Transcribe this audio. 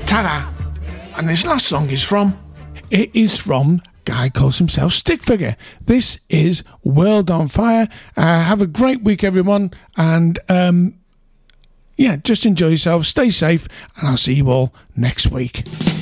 Ta-da! And this last song is from... It is from... guy calls himself Stick Figure. This is World on Fire. Have a great week, everyone, and just enjoy yourselves, stay safe, and I'll see you all next week.